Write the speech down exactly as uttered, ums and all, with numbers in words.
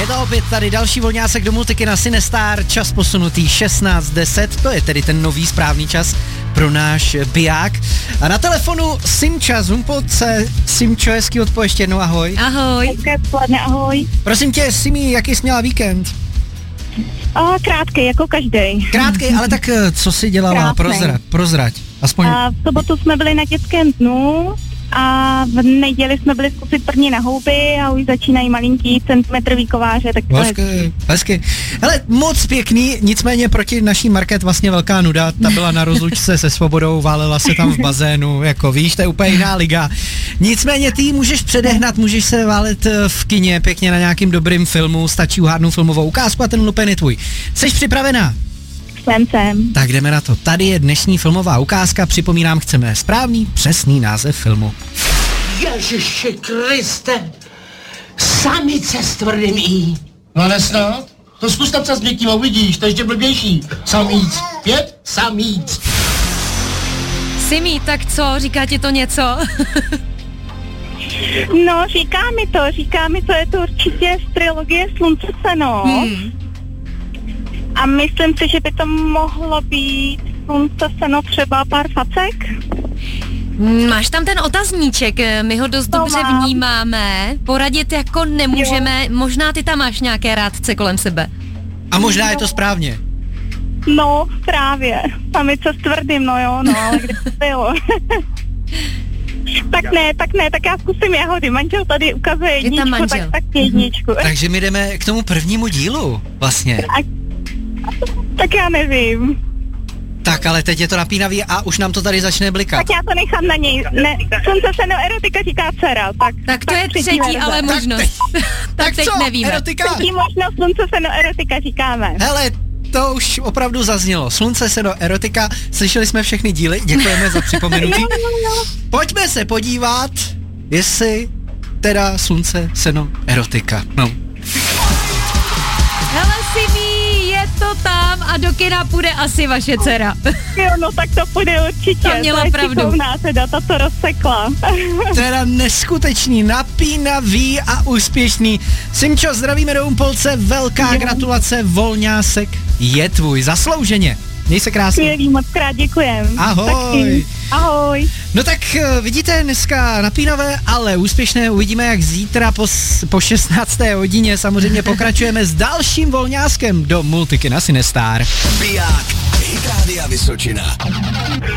to opět tady další volňásek do Multiky na Cinestar, čas posunutý šestnáct deset, to je tedy ten nový správný čas pro náš biják. A na telefonu Simča z Humpolce. Simčo, hezký odpověď, ještě jednou ahoj. Ahoj. Hezké odpoledne, ahoj. Prosím tě, Simi, jaký jsi měla víkend? A krátkej, jako každý. Krátkej, ale tak co jsi dělala? Prozra, prozrať. Aspoň... A v sobotu jsme byli na dětském dnu a v neděli jsme byli zkusit první na houby a už začínají malinký centimetrový kováře, tak to hezky, hezky. hezky. Hele, moc pěkný, nicméně proti naší Market vlastně velká nuda, ta byla na rozlučce se Svobodou, válela se tam v bazénu, jako víš, to je úplně jiná liga. Nicméně ty můžeš předehnat, můžeš se válet v kině pěkně na nějakým dobrým filmu, stačí uhádnout filmovou ukázku a ten lupen je tvůj. Jsi připravená? Jsem, jsem. Tak jdeme na to. Tady je dnešní filmová ukázka, připomínám, chceme správný, přesný název filmu. Ježiši Kriste, samice s tvrdým i. No nesnad? To zkus napsat s měkkým a uvidíš, to je ještě blbější. Samíc. Pět? Samíc. Simi, tak co, říká ti to něco? No, říká mi to, říká mi to, je to určitě z trilogie Slunce seno. Hmm. A myslím si, že by to mohlo být Slunce seno třeba pár facek. Máš tam ten otazníček, my ho dost to dobře mám. vnímáme, poradit jako nemůžeme, jo. Možná ty tam máš nějaké rádce kolem sebe. A možná je to správně. No, právě. Samice s tvrdým, no jo, no, ale kde to bylo? Tak ne, tak ne, tak já zkusím jahody. Manžel tady ukazuje jedničku, tak, tak jedničku. Takže my jdeme k tomu prvnímu dílu, vlastně. A, tak já nevím. Tak, ale teď je to napínavý a už nám to tady začne blikat. Tak já to nechám na něj. Ne, Slunce seno erotika říká dcera. Tak, tak to tak je třetí, verze. Ale možnost. Tak, teď, tak, tak teď co? Nevíme. Erotika? Třetí možnost Slunce seno erotika říkáme. Hele, to už opravdu zaznělo. Slunce seno erotika, slyšeli jsme všechny díly, děkujeme za připomenutí. no, no, no. Pojďme se podívat, jestli teda Slunce seno erotika. No. Hele, Simi, je to tam a do kina půjde asi vaše dcera. Jo, no tak to půjde určitě. To měla to pravdu. Šikovná, teda, ta to rozsekla. Teda neskutečný, napínavý a úspěšný. Simčo, zdravíme do Humpolce, velká jo. Gratulace, volňásek je tvůj, zaslouženě. Měj se krásně. Skvělý, moc krát děkujem. Ahoj. Ahoj. No tak vidíte, dneska napínavé, ale úspěšné. Uvidíme, jak zítra po, po šestnácté hodině samozřejmě pokračujeme s dalším volňáskem do Multiky na Cinestar. Biják, Hit Rádia Vysočina.